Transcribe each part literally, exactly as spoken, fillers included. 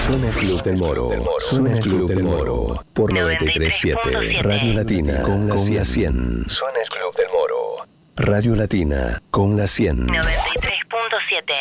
Suena el Club del Moro. Suena el Club del Moro. Por noventa y tres punto siete. Radio Latina con la cien. Suena el Club del Moro. Radio Latina con la cien. noventa y tres punto siete.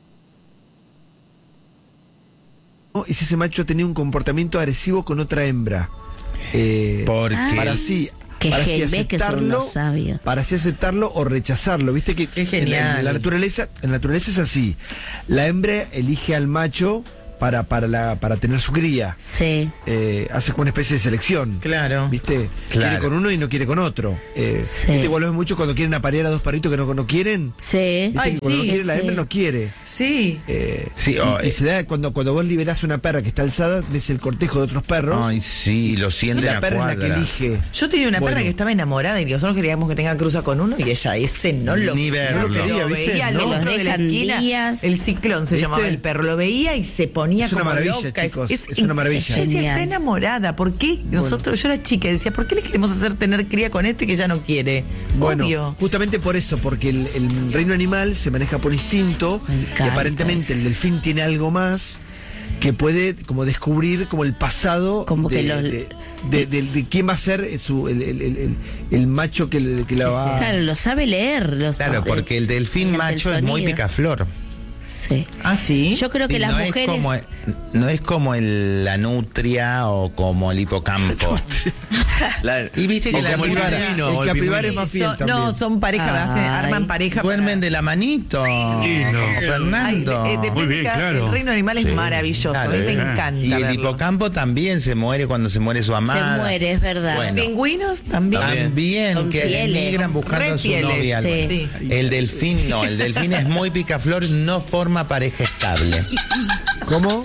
Y si ese macho tenía un comportamiento agresivo con otra hembra. Eh, Porque para así, Que para así gen- que son aceptarlo, los sabios. para así aceptarlo o rechazarlo. Viste que Qué en la- genial. En la, naturaleza, en la naturaleza es así. La hembra elige al macho para, para, la, para tener su cría. Sí. Eh, hace como una especie de selección. Claro. ¿Viste? Claro. Quiere con uno y no quiere con otro. Eh, Sí. ¿Viste? Igual lo ves mucho cuando quieren aparear a dos perritos que no, no quieren. Sí. ¿Viste? Ay, Que cuando sí, no quiere la sí. hembra no quiere. Sí. Eh, Sí, y, oh, y eh. se da cuando, cuando vos liberás una perra que está alzada, ves el cortejo de otros perros. Ay, sí, lo y sienten la a perra es la que cuadras. elige. Yo tenía una Bueno. perra que estaba enamorada y nosotros queríamos que tenga cruza con uno y ella ese no lo, Ni verlo. no lo quería, Lo ¿viste? veía al No. otro Los de la dejan esquina. días. El ciclón se ¿Viste? llamaba el perro. Lo veía y se ponía Es una como maravilla, loca. chicos, es una maravilla. Yo decía, Genial. está enamorada. ¿Por qué? Nosotros, yo era chica y decía, ¿por qué le queremos hacer tener cría con este que ya no quiere? Bueno, Obvio. justamente por eso, porque el, el reino animal se maneja por instinto, Me y encanta aparentemente eso. el delfín tiene algo más que puede como descubrir como el pasado Como de, que los- de, de- de- de quién va a ser su, el, el- el- el- el macho que, le- que la va Claro, lo sabe leer. Los, Claro, los- porque el delfín el del macho es muy sonido. picaflor. Sí. ¿Ah, sí? Yo creo que Sí, las no mujeres. Es como, no es como el- la nutria o como el hipocampo. La- Y viste que o la como el capibara- pingüino, el o el capibara pingüino. es más fiel Son- también. no, son pareja, hacen- Ay. arman pareja. Duermen para- de la manito. Fernando. Ay, eh, depende Muy bien, cada- claro. El reino animal es Sí. maravilloso. Claro, a mí me eh. encanta. Y el verlo. hipocampo también se muere cuando se muere su amada. Se muere, es verdad. Bueno, Pingüinos también. también Son que fieles. emigran buscando Re a su fieles, novia. sí. El delfín no, el delfín es muy picaflor, no forma pareja estable. ¿Cómo?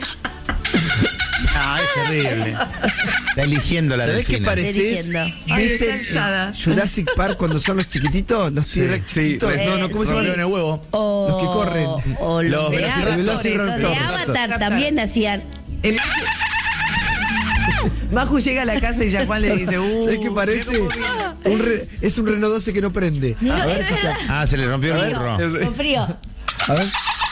Ah, es terrible. Está eligiendo la ¿Sabés qué delfina. pareces? Dirigiendo. Ay, ¿Viste qué cansada. en Jurassic Park cuando son los chiquititos? Los T-Rex chiquititos. pues, No, no, ¿cómo se rompió llama? en el huevo. O, Los que corren. O los, Los de, velociraptors. Avatar. Velociraptor. Los de Avatar también hacían. El- Maju llega a la casa y ya Juan le dice, uh, ¿Sabés qué parece? Un re- es un Renault doce que no prende. A ver, escucha. Ah, se le rompió el burro. Con frío. A ver.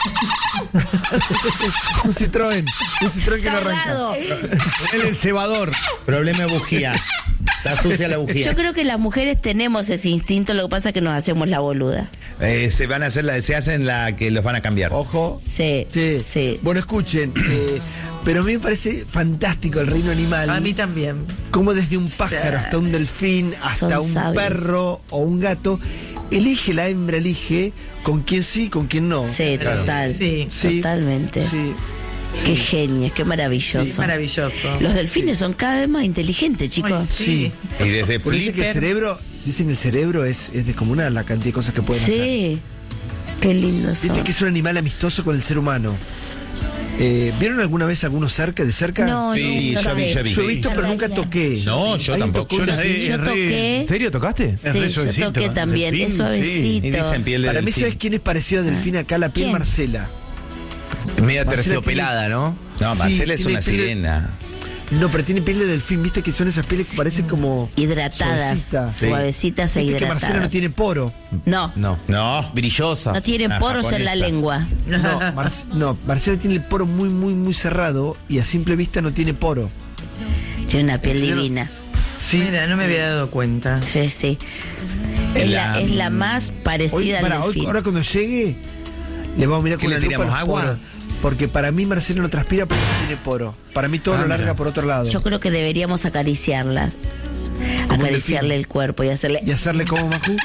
Un Citroën. Un Citroën que no arranca. Tardado. Ponele el cebador. Problema de bujía. Está sucia la bujía. Yo creo que las mujeres tenemos ese instinto, lo que pasa es que nos hacemos la boluda. Eh, se van a hacer la, se hacen la que los van a cambiar. Ojo. Sí. Sí. Sí. Bueno, escuchen. eh, pero a mí me parece fantástico el reino animal. a mí también. Como desde un pájaro hasta un delfín, hasta Son un sabios. perro o un gato, elige la hembra, elige con quién sí, con quién no. Sí, total. Sí. Sí. Totalmente. Sí. Qué genios, qué maravilloso. Es maravilloso. Los delfines son cada vez más inteligentes, chicos. Ay, sí. Y desde Por eso que el Flipper. cerebro, dicen que el cerebro es, es descomunal la cantidad de cosas que pueden hacer. Sí. Qué lindos son. Viste que es un animal amistoso con el ser humano. Eh, ¿Vieron alguna vez algunos cerca, de cerca? No, Sí, no, no yo vi, sé. yo vi. Yo he visto, pero nunca toqué. No, yo ¿Alguien tampoco. tocó un Yo delfín? nadie- Yo Es re- toqué. ¿En serio tocaste? Sí, re yo suavecito, toqué el también. delfín, Es sí. suavecito. Y dicen piel de Para mí, delfín. ¿sabes quién es parecido a Delfín acá? La piel ¿Quién? Marcela. Media Marcela terciopelada, ¿no? No, Sí, Marcela es tiene una piel de- sirena. No, pero tiene piel de delfín, viste que son esas pieles que parecen como Hidratadas, suavecita. Sí. suavecitas e Viste que hidratadas. Marcela no tiene poro. No, No. No. Brillosa. no tienen Ah, poros en la japonesa. lengua. No, Mar- no, Marcela tiene el poro muy, muy, muy cerrado y a simple vista no tiene poro. Tiene una piel Pero- divina. Sí. Mira, no me había dado cuenta. Sí, sí. Es la, La- es la más Hoy, parecida pará, al hoy- delfín. ahora cuando llegue, le vamos a mirar ¿Qué con le la lupa tiramos, los agua? poros. Porque para mí Marcela no transpira porque no tiene poro. Para mí todo Ah, lo larga mira. por otro lado. Yo creo que deberíamos acariciarlas. Acariciarle el cuerpo y hacerle. Y hacerle como Majú.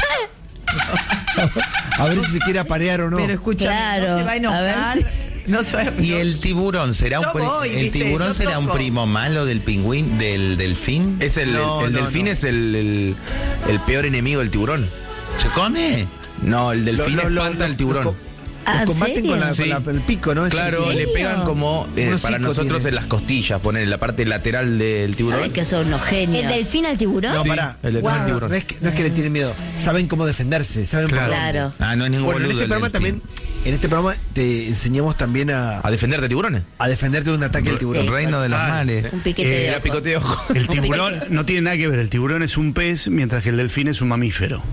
A ver si se quiere aparear o no. Pero escúchame, Claro, no se va a a enojar. ver No se va a ¿Y el tiburón será un Yo pri- voy, el ¿viste? tiburón Yo será un toco. primo malo del pingüín, del delfín? Es el, el- No, el no, delfín no. es el, el- el peor enemigo del tiburón. ¿Se come? No, el delfín Lo- lo- espanta lo- al tiburón. lo- Ah, Los ¿en combaten serio? con, la, Sí. con la- el pico, ¿no? Es Claro, el- le serio? pegan como eh, Un para hocico nosotros tiene. en las costillas, poner en la parte lateral del tiburón. Ay, que son unos genios. ¿El delfín al tiburón? No, Sí, pará. el delfín al No, tiburón. No es, que, no es que le tienen miedo. Saben cómo defenderse. Saben por dónde. Claro. Ah, no es ningún Bueno, en boludo este el programa delfín. también, en este programa te enseñamos también a, ¿A defenderte de tiburones? a defenderte de un ataque del El tiburón. reino de los Ah, males. Un piquete Eh, de Era ojo. picote de ojo. El Un tiburón piquete. no tiene nada que ver. El tiburón es un pez, mientras que el delfín es un mamífero.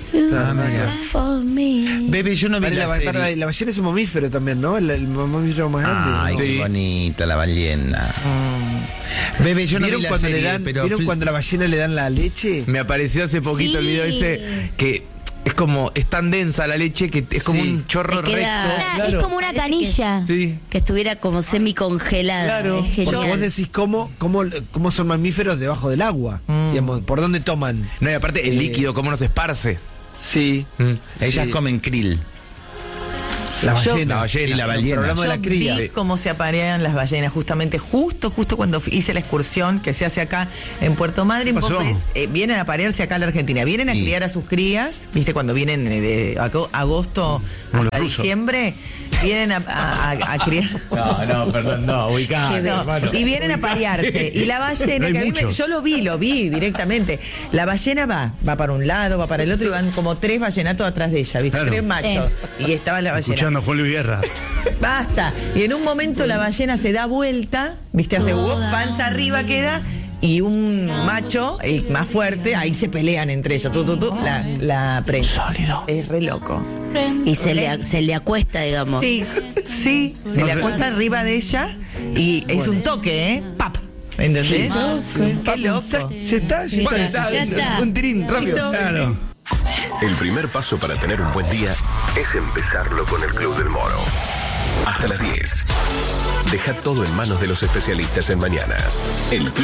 Ah, mira. For me. Bebé, yo no vi Vale, la la, serie. para- la ballena es un mamífero también, ¿no? El, el mamífero más grande. Ay, ¿no? Sí. qué bonita la ballena. Bebé, yo no vi ¿Vieron, la cuando, serie, le dan, pero... ¿vieron fl- cuando a la ballena le dan la leche? Me apareció hace poquito el Sí. video ese que es como, es tan densa la leche que es como Sí. un chorro Se queda- recto. Una- Claro. Es como una Parece canilla. Sí. Que estuviera como semi-congelada. Claro. Es Porque genial. vos decís cómo, cómo, cómo son mamíferos debajo del agua. Digamos, ¿por dónde toman? No, y aparte el Eh, líquido, cómo nos esparce. Sí. Ellas Sí. comen krill. Las Yo- ballenas. La ballena. Y la ballena. Pero hablamos de Yo la cría. vi cómo se aparean las ballenas, justamente, justo, justo cuando hice la excursión que se hace acá en Puerto Madryn. ¿Qué pasó? Vos ves, eh, vienen a parearse acá a la Argentina, vienen a Sí. criar a sus crías, viste, cuando vienen eh, de ago- agosto Como los hasta rusos. diciembre, vienen a, a- a- a criar. No, no, perdón, no, ubicá. Qué No, y vienen a parearse. Y la ballena, No hay que a mí me- mucho. yo lo vi, lo vi directamente. La ballena va, va para un lado, va para el otro y van como tres ballenatos atrás de ella, ¿viste? Claro. Tres machos. Y estaba la ballena. Escuchando a Juan Luis Guerra. Basta. Y en un momento la ballena se da vuelta, ¿viste? Hace uh, panza arriba queda. Y un macho, el más fuerte, ahí se pelean entre ellos. Tú, tú, tú, la, la presa. Es re loco. Y se le, se le acuesta, digamos. Sí, sí, se le acuesta arriba de ella y es un toque, ¿eh? ¡Pap! ¿Entendés? Qué loco. Ya está, ya Bueno, está. ya está. Un tirín, rápido. Claro. El primer paso para tener un buen día es empezarlo con el Club del Moro. Hasta las diez. Deja todo en manos de los especialistas en mañanas. El